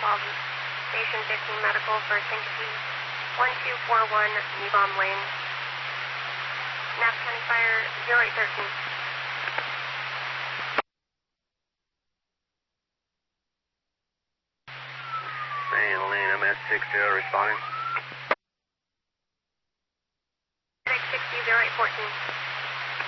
Station 15 Medical for Syncope 1241 Nebom Lane. Napa County Fire 0813. Main lane MS60 responding. 660 0814.